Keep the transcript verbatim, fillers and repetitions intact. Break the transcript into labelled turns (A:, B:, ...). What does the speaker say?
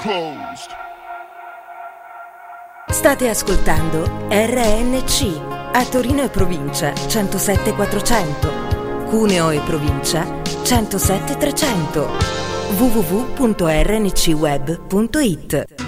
A: closed.
B: State ascoltando R N C a Torino e provincia centosette quattrocento, Cuneo e provincia centosette trecento, w w w punto r n c web punto i t.